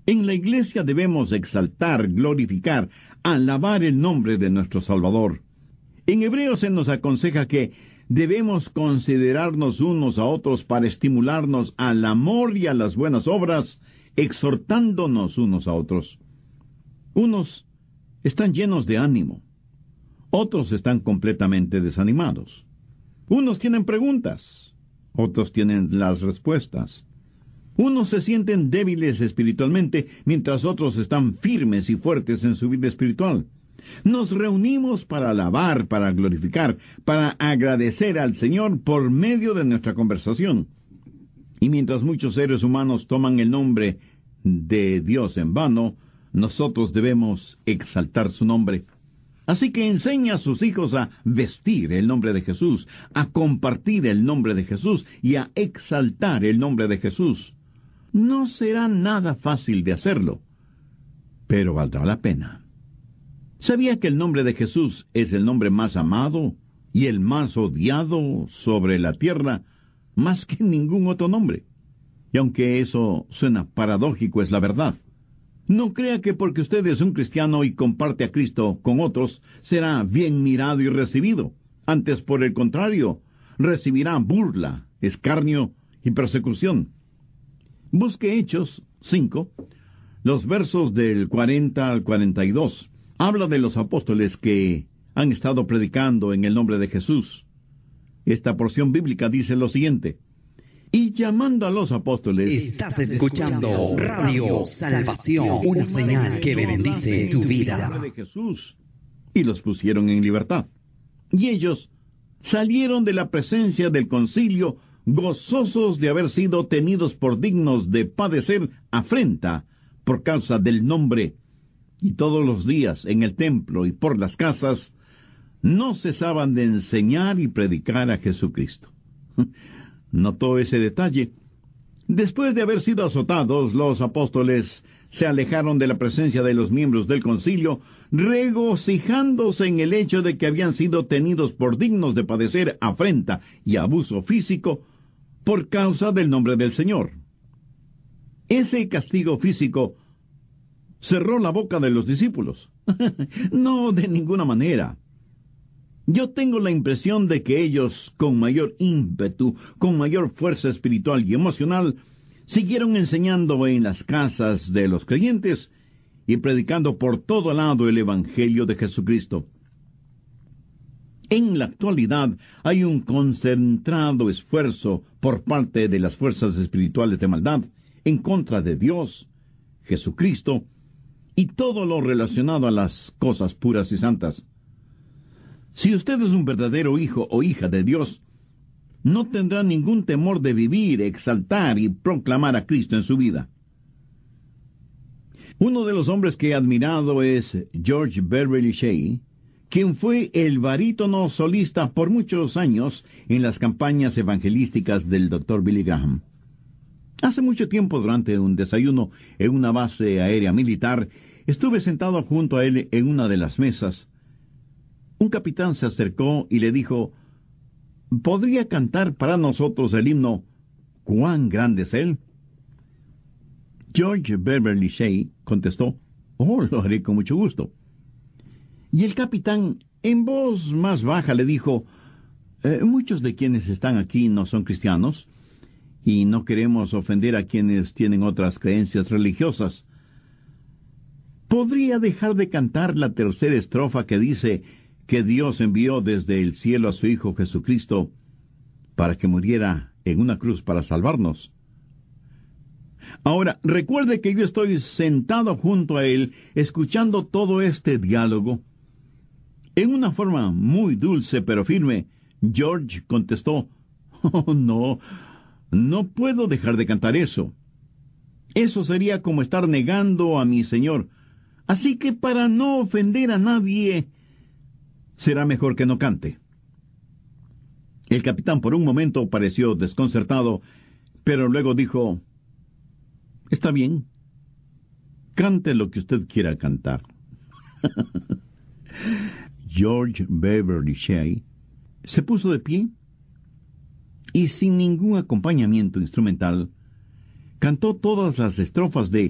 En la iglesia debemos exaltar, glorificar, alabar el nombre de nuestro Salvador. En Hebreos se nos aconseja que debemos considerarnos unos a otros para estimularnos al amor y a las buenas obras, exhortándonos unos a otros. Unos están llenos de ánimo, otros están completamente desanimados. Unos tienen preguntas, otros tienen las respuestas. Unos se sienten débiles espiritualmente, mientras otros están firmes y fuertes en su vida espiritual. Nos reunimos para alabar, para glorificar, para agradecer al Señor por medio de nuestra conversación. Y mientras muchos seres humanos toman el nombre de Dios en vano, nosotros debemos exaltar su nombre. Así que enseña a sus hijos a vestir el nombre de Jesús, a compartir el nombre de Jesús y a exaltar el nombre de Jesús. No será nada fácil de hacerlo, pero valdrá la pena. ¿Sabía que el nombre de Jesús es el nombre más amado y el más odiado sobre la tierra, más que ningún otro nombre? Y aunque eso suena paradójico, es la verdad. No crea que porque usted es un cristiano y comparte a Cristo con otros, será bien mirado y recibido. Antes, por el contrario, recibirá burla, escarnio y persecución. Busque Hechos 5, los versos del 40 al 42. Habla de los apóstoles que han estado predicando en el nombre de Jesús. Esta porción bíblica dice lo siguiente: y llamando a los apóstoles... Estás escuchando Radio Salvación, una señal que bendice tu vida. De Jesús, y los pusieron en libertad. Y ellos salieron de la presencia del concilio, gozosos de haber sido tenidos por dignos de padecer afrenta por causa del nombre. Y todos los días en el templo y por las casas no cesaban de enseñar y predicar a Jesucristo. ¿Notó ese detalle? Después de haber sido azotados, los apóstoles se alejaron de la presencia de los miembros del concilio, regocijándose en el hecho de que habían sido tenidos por dignos de padecer afrenta y abuso físico por causa del nombre del Señor. Ese castigo físico cerró la boca de los discípulos. No, de ninguna manera. Yo tengo la impresión de que ellos, con mayor ímpetu, con mayor fuerza espiritual y emocional, siguieron enseñando en las casas de los creyentes y predicando por todo lado el Evangelio de Jesucristo. En la actualidad hay un concentrado esfuerzo por parte de las fuerzas espirituales de maldad en contra de Dios, Jesucristo y todo lo relacionado a las cosas puras y santas. Si usted es un verdadero hijo o hija de Dios, no tendrá ningún temor de vivir, exaltar y proclamar a Cristo en su vida. Uno de los hombres que he admirado es George Beverly Shea, quien fue el barítono solista por muchos años en las campañas evangelísticas del Dr. Billy Graham. Hace mucho tiempo, durante un desayuno en una base aérea militar, estuve sentado junto a él en una de las mesas. Un capitán se acercó y le dijo: ¿podría cantar para nosotros el himno ¿Cuán grande es Él? George Beverly Shea contestó: oh, lo haré con mucho gusto. Y el capitán, en voz más baja, le dijo: muchos de quienes están aquí no son cristianos, y no queremos ofender a quienes tienen otras creencias religiosas. ¿Podría dejar de cantar la tercera estrofa que dice que Dios envió desde el cielo a su Hijo Jesucristo para que muriera en una cruz para salvarnos? Ahora, recuerde que yo estoy sentado junto a él, escuchando todo este diálogo. En una forma muy dulce pero firme, George contestó: oh, no puedo dejar de cantar eso. Eso sería como estar negando a mi Señor. Así que para no ofender a nadie, será mejor que no cante. El capitán por un momento pareció desconcertado, pero luego dijo: está bien, cante lo que usted quiera cantar. George Beverly Shea se puso de pie y sin ningún acompañamiento instrumental, cantó todas las estrofas de